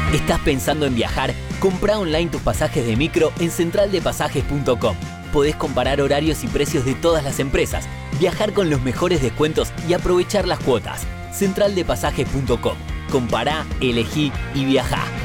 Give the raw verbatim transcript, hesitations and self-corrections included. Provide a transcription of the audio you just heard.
¿Estás pensando en viajar? Comprá online tus pasajes de micro en central de pasajes punto com. Podés comparar horarios y precios de todas las empresas, viajar con los mejores descuentos y aprovechar las cuotas. central de pasajes punto com. Compará, elegí y viajá.